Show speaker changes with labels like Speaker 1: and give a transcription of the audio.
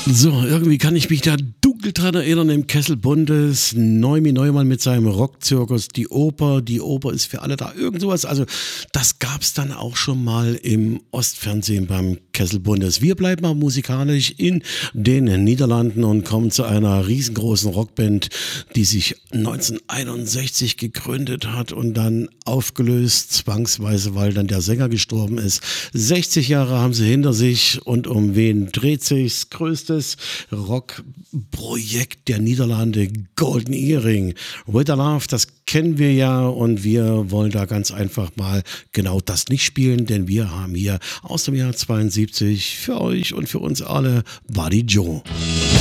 Speaker 1: So, irgendwie kann ich mich da dunkel dran erinnern, im Kessel Bundes, Neumi Neumann mit seinem Rockzirkus, die Oper ist für alle da, irgend sowas. Also das gab's dann auch schon mal im Ostfernsehen beim Kessel Bundes. Wir bleiben auch musikalisch in den Niederlanden und kommen zu einer riesengroßen Rockband, die sich 1961 gegründet hat und dann aufgelöst, zwangsweise, weil dann der Sänger gestorben ist. 60 Jahre haben sie hinter sich und um wen dreht sich's? Größtes Rockprojekt der Niederlande, Golden Earring. With a Love, das kennen wir ja und wir wollen da ganz einfach mal genau das nicht spielen, denn wir haben hier aus dem Jahr 72 für euch und für uns alle Buddy Joe.